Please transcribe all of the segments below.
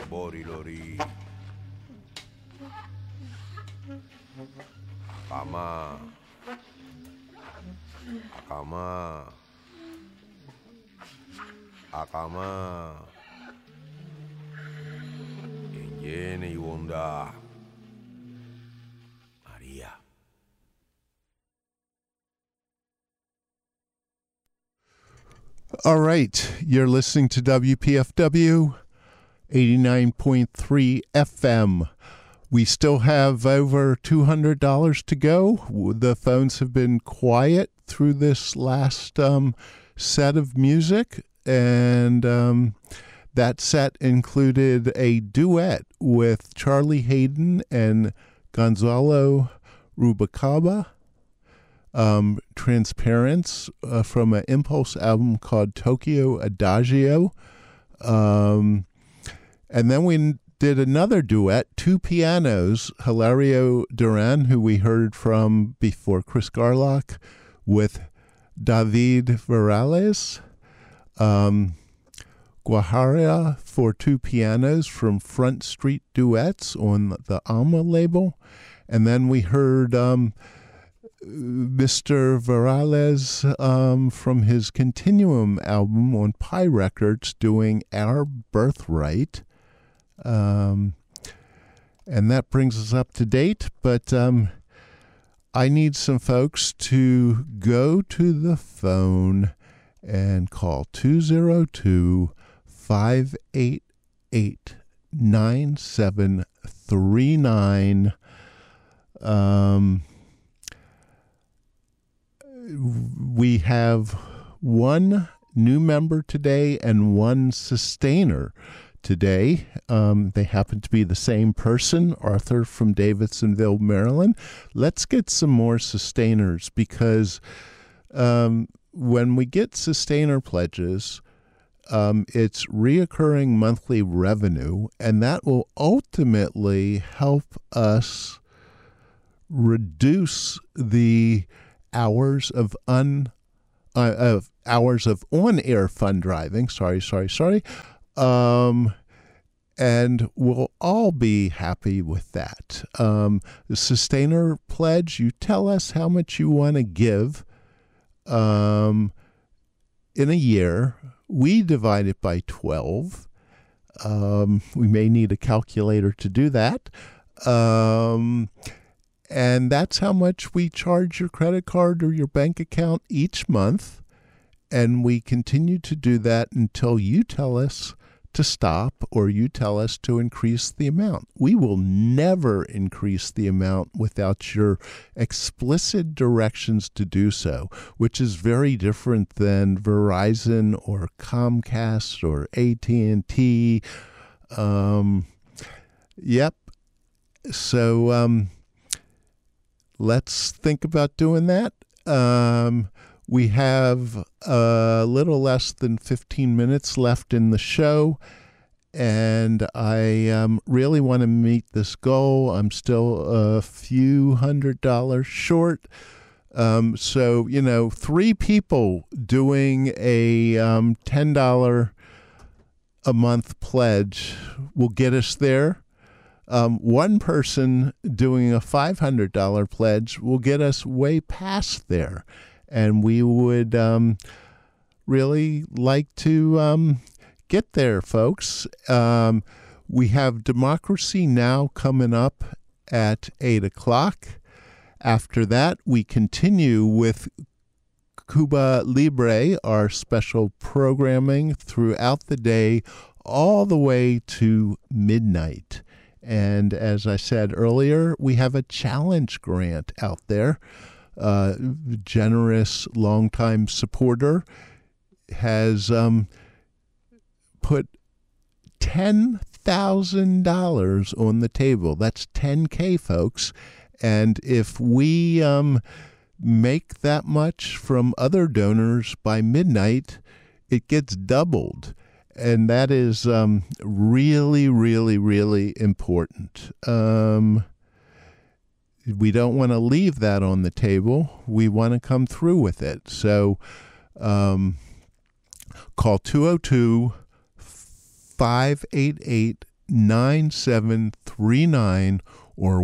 Borilori. Akama. Akama. Akama. Yengene Yonda. Maria. All right, you're listening to WPFW 89.3 FM. We still have over $200 to go. The phones have been quiet through this last set of music, and that set included a duet with Charlie Haden and Gonzalo Rubalcaba. Transparence from an Impulse album called Tokyo Adagio. And then we did another duet, two pianos, Hilario Duran, who we heard from before Chris Garlock, with David Virales. Guajara for two pianos from Front Street Duets on the Alma label. And then we heard Mr. Virales from his Continuum album on Pi Records doing Our Birthright. And that brings us up to date, but I need some folks to go to the phone and call 202-588-9739. We have one new member today and one sustainer today. They happen to be the same person, Arthur from Davidsonville, Maryland. Let's get some more sustainers, because when we get sustainer pledges, it's reoccurring monthly revenue, and that will ultimately help us reduce the hours of on-air fund driving. Sorry. And we'll all be happy with that. The sustainer pledge, you tell us how much you want to give in a year. We divide it by 12. We may need a calculator to do that. And that's how much we charge your credit card or your bank account each month. And we continue to do that until you tell us to stop or you tell us to increase the amount. We will never increase the amount without your explicit directions to do so, which is very different than Verizon or Comcast or AT&T. Yep. So, let's think about doing that. We have a little less than 15 minutes left in the show, and I really want to meet this goal. I'm still a few $100 short. So, 3 people doing a $10 a month pledge will get us there. One person doing a $500 pledge will get us way past there. And we would really like to get there, folks. We have Democracy Now! Coming up at 8 o'clock. After that, we continue with Cuba Libre, our special programming throughout the day, all the way to midnight. And as I said earlier, we have a challenge grant out there. Generous longtime supporter has put $10,000 on the table. That's $10K, folks. And if we make that much from other donors by midnight, it gets doubled. And that is really, really, really important. We don't want to leave that on the table. We want to come through with it. So call 202-588 9739 or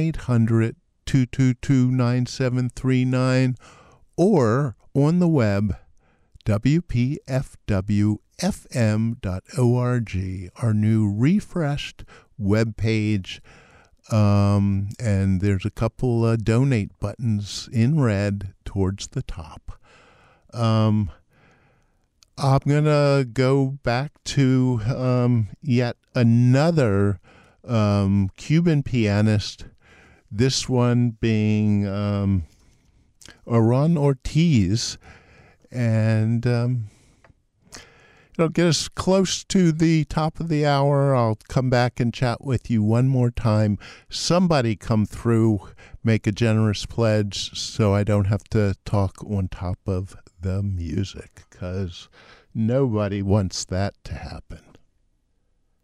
1-800-222-9739 or on the web wpfwfm.org, our new refreshed webpage. And there's a couple donate buttons in red towards the top. I'm going to go back to yet another Cuban pianist, this one being Aran Ortiz, and it'll get us close to the top of the hour. I'll come back and chat with you one more time. Somebody come through, make a generous pledge so I don't have to talk on top of the music, because nobody wants that to happen.